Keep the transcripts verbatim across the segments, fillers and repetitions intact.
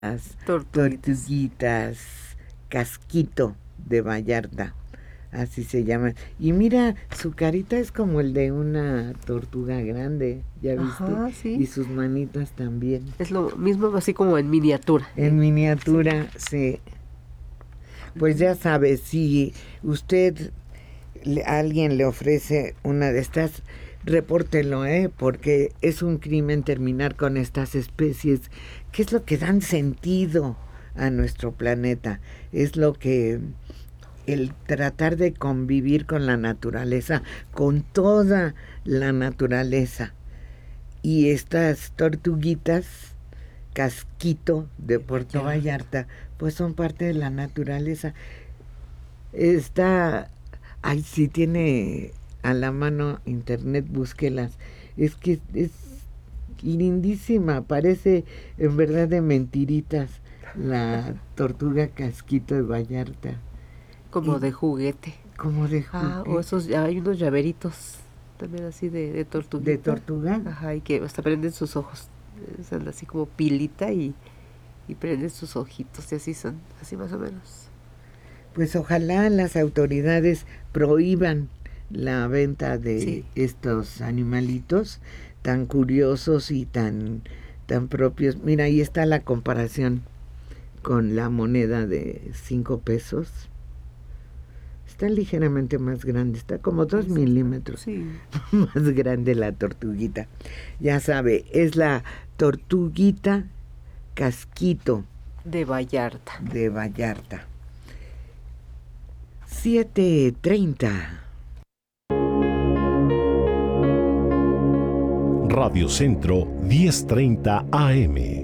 Las Tortuguitas. tortuguitas Casquito de Vallarta, así se llaman. Y mira, su carita es como el de una tortuga grande, ¿ya viste? Ajá, sí. Y sus manitas también. Es lo mismo, así como en miniatura. En miniatura, sí. Pues ya sabe, si usted, le, alguien le ofrece una de estas, repórtelo, ¿eh? Porque es un crimen terminar con estas especies, que es lo que dan sentido a nuestro planeta, es lo que el tratar de convivir con la naturaleza, con toda la naturaleza. Y estas tortuguitas Casquito de Puerto Vallarta, pues son parte de la naturaleza. Está, ay, si tiene a la mano internet, búsquelas. Es que es lindísima, parece en verdad de mentiritas la tortuga Casquito de Vallarta. Como Y, de juguete. Como de juguete. Ah, o esos, hay unos llaveritos también así de, de tortuguita. ¿De tortuga? Ajá, y que hasta prenden sus ojos. Son así como pilita y, y prenden sus ojitos y así son, así más o menos. Pues ojalá las autoridades prohíban la venta de sí. estos animalitos tan curiosos y tan, tan propios. Mira, ahí está la comparación con la moneda de cinco pesos. Está ligeramente más grande, está como dos sí, milímetros sí. más grande la tortuguita. Ya sabe, es la tortuguita Casquito de Vallarta. De Vallarta. siete treinta. Radio Centro diez treinta A M.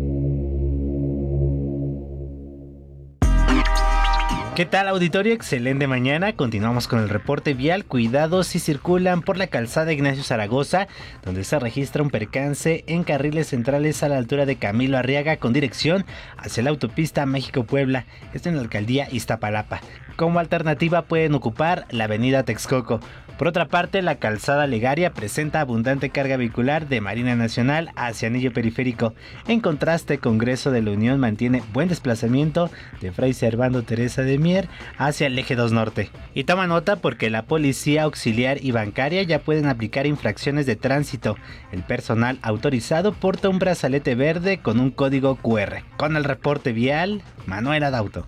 ¿Qué tal, auditorio? Excelente mañana. Continuamos con el reporte vial. Cuidado si circulan por la calzada Ignacio Zaragoza, donde se registra un percance en carriles centrales a la altura de Camilo Arriaga con dirección hacia la autopista México-Puebla. Esto en la alcaldía Iztapalapa. Como alternativa pueden ocupar la avenida Texcoco. Por otra parte, la calzada Legaria presenta abundante carga vehicular de Marina Nacional hacia Anillo Periférico. En contraste, Congreso de la Unión mantiene buen desplazamiento de Fray Servando Teresa de Mier hacia el eje dos Norte. Y toma nota porque la Policía Auxiliar y Bancaria ya pueden aplicar infracciones de tránsito. El personal autorizado porta un brazalete verde con un código cu erre. Con el reporte vial, Manuel Adauto.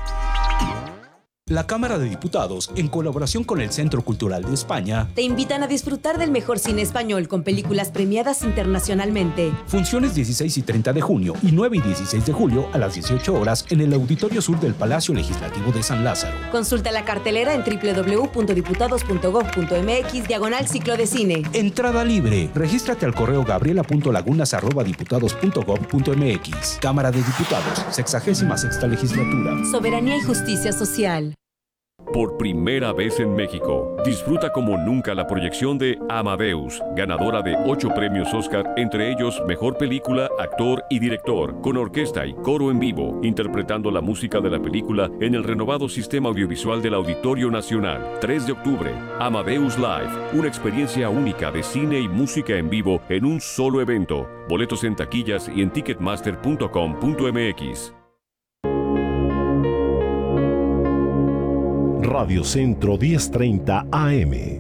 La Cámara de Diputados, en colaboración con el Centro Cultural de España, te invitan a disfrutar del mejor cine español con películas premiadas internacionalmente. Funciones dieciséis y treinta de junio y nueve y dieciséis de julio a las dieciocho horas en el Auditorio Sur del Palacio Legislativo de San Lázaro. Consulta la cartelera en doble u doble u doble u punto diputados punto gob punto eme equis diagonal ciclo de cine. Entrada libre. Regístrate al correo gabriela punto lagunas arroba diputados punto gob punto eme equis. Cámara de Diputados, sexagésima sexta legislatura. Soberanía y justicia social. Por primera vez en México, disfruta como nunca la proyección de Amadeus, ganadora de ocho premios Oscar, entre ellos Mejor Película, Actor y Director, con orquesta y coro en vivo, interpretando la música de la película en el renovado sistema audiovisual del Auditorio Nacional. tres de octubre, Amadeus Live, una experiencia única de cine y música en vivo en un solo evento. Boletos en taquillas y en ticketmaster punto com punto eme equis. Radio Centro diez treinta A M.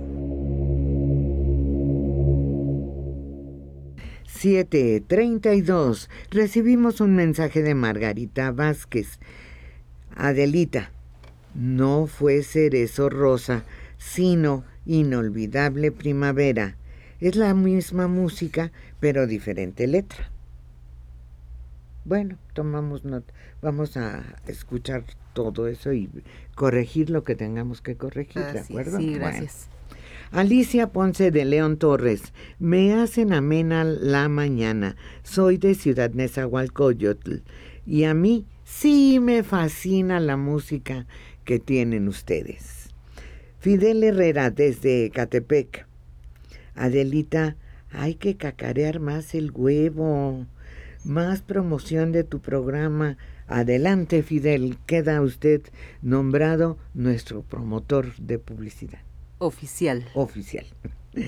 siete treinta y dos. Recibimos un mensaje de Margarita Vázquez. Adelita, no fue cerezo rosa, sino inolvidable primavera. Es la misma música, pero diferente letra. Bueno, tomamos nota. Vamos a escuchar todo eso y corregir lo que tengamos que corregir, ah, ¿de acuerdo? Sí, sí, gracias. Bueno. Alicia Ponce de León Torres, me hacen amena la mañana. Soy de Ciudad Nezahualcóyotl y a mí sí me fascina la música que tienen ustedes. Fidel Herrera desde Ecatepec. Adelita, hay que cacarear más el huevo. Más promoción de tu programa. Adelante, Fidel, queda usted nombrado nuestro promotor de publicidad. Oficial. Oficial.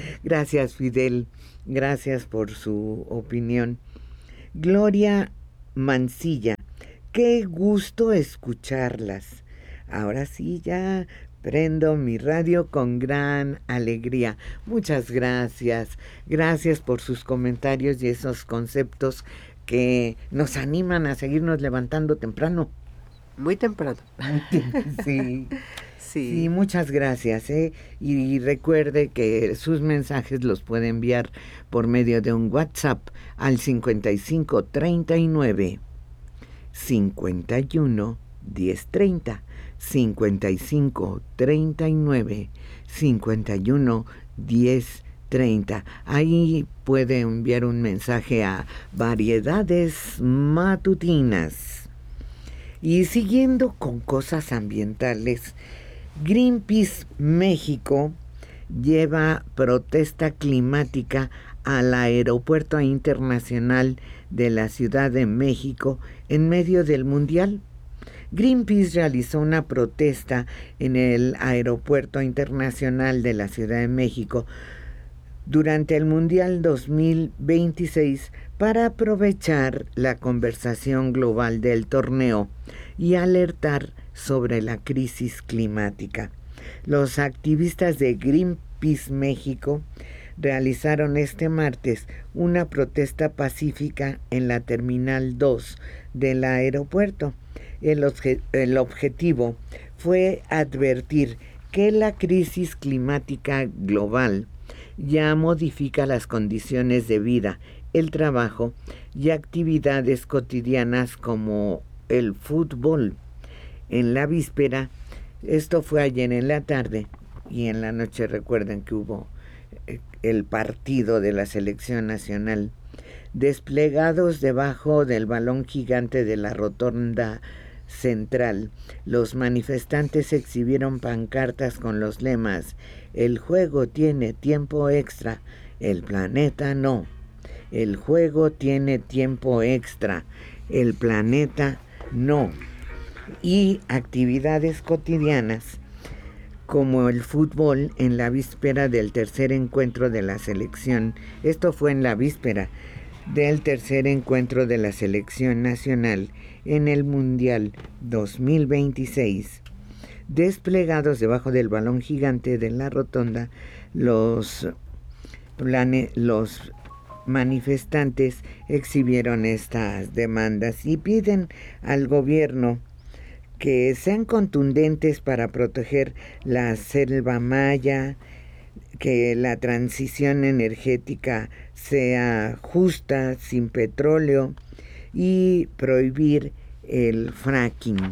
Gracias, Fidel. Gracias por su opinión. Gloria Mancilla. Qué gusto escucharlas. Ahora sí, ya prendo mi radio con gran alegría. Muchas gracias. Gracias por sus comentarios y esos conceptos que nos animan a seguirnos levantando temprano. Muy temprano. Sí. Sí. Sí, muchas gracias, ¿eh? Y recuerde que sus mensajes los puede enviar por medio de un WhatsApp al cincuenta y cinco treinta y nueve cincuenta y uno diez treinta, cincuenta y cinco treinta y nueve cincuenta y uno diez treinta. Ahí puede enviar un mensaje a Variedades Matutinas. Y siguiendo con cosas ambientales, Greenpeace México lleva protesta climática al Aeropuerto Internacional de la Ciudad de México en medio del Mundial. Greenpeace realizó una protesta en el Aeropuerto Internacional de la Ciudad de México durante el Mundial dos mil veintiséis para aprovechar la conversación global del torneo y alertar sobre la crisis climática. Los activistas de Greenpeace México realizaron este martes una protesta pacífica en la Terminal dos del aeropuerto. El, obje- el objetivo fue advertir que la crisis climática global ya modifica las condiciones de vida, el trabajo y actividades cotidianas como el fútbol. En la víspera, esto fue ayer en la tarde, y en la noche recuerden que hubo el partido de la selección nacional, desplegados debajo del balón gigante de la rotonda central. Los manifestantes exhibieron pancartas con los lemas: el juego tiene tiempo extra, el planeta no. El juego tiene tiempo extra, el planeta no. Y actividades cotidianas como el fútbol en la víspera del tercer encuentro de la selección. Esto fue en la víspera del tercer encuentro de la selección nacional en el Mundial dos mil veintiséis. Desplegados debajo del balón gigante de la rotonda, los, plane, los manifestantes exhibieron estas demandas y piden al gobierno que sean contundentes para proteger la selva maya, que la transición energética sea justa, sin petróleo, y prohibir el fracking.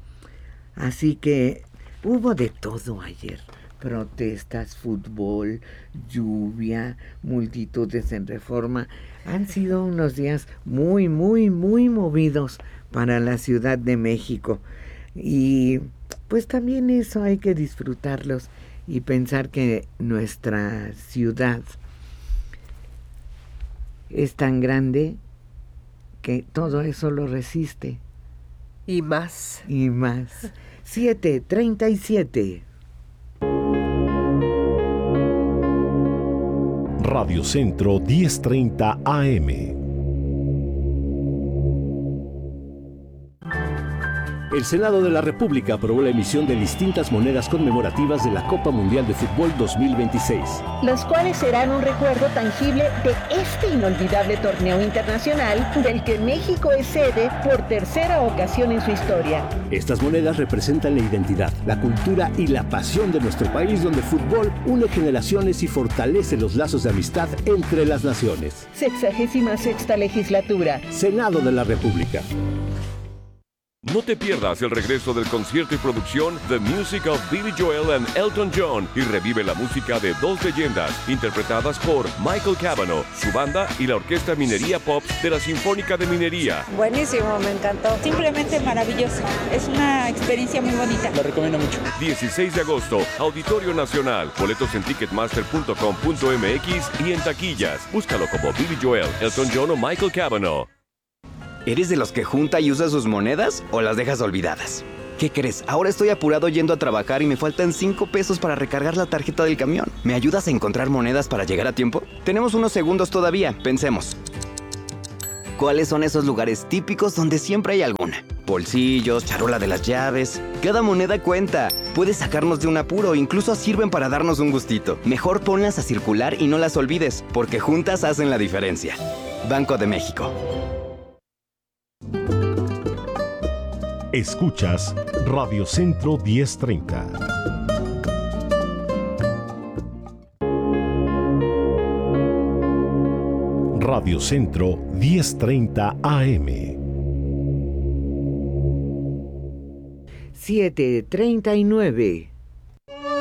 Así que hubo de todo ayer: protestas, fútbol, lluvia, multitudes en Reforma. Han sido unos días muy, muy, muy movidos para la Ciudad de México. Y pues también eso hay que disfrutarlos y pensar que nuestra ciudad es tan grande que todo eso lo resiste. Y más. Y más. siete treinta y siete. Radio Centro diez treinta A M. El Senado de la República aprobó la emisión de distintas monedas conmemorativas de la Copa Mundial de Fútbol dos mil veintiséis. Las cuales serán un recuerdo tangible de este inolvidable torneo internacional del que México es sede por tercera ocasión en su historia. Estas monedas representan la identidad, la cultura y la pasión de nuestro país, donde el fútbol une generaciones y fortalece los lazos de amistad entre las naciones. Sexagésima sexta legislatura. Senado de la República. No te pierdas el regreso del concierto y producción The Music of Billy Joel and Elton John y revive la música de dos leyendas interpretadas por Michael Cavanaugh, su banda y la Orquesta Minería Pop de la Sinfónica de Minería. Buenísimo, me encantó. Simplemente maravilloso. Es una experiencia muy bonita. Lo recomiendo mucho. dieciséis de agosto, Auditorio Nacional. Boletos en ticketmaster punto com punto m x y en taquillas. Búscalo como Billy Joel, Elton John o Michael Cavanaugh. ¿Eres de los que junta y usa sus monedas o las dejas olvidadas? ¿Qué crees? Ahora estoy apurado yendo a trabajar y me faltan cinco pesos para recargar la tarjeta del camión. ¿Me ayudas a encontrar monedas para llegar a tiempo? Tenemos unos segundos todavía, pensemos. ¿Cuáles son esos lugares típicos donde siempre hay alguna? Bolsillos, charola de las llaves. Cada moneda cuenta. Puedes sacarnos de un apuro, incluso sirven para darnos un gustito. Mejor ponlas a circular y no las olvides, porque juntas hacen la diferencia. Banco de México. Escuchas Radio Centro diez treinta. Radio Centro diez treinta A M. siete treinta y nueve.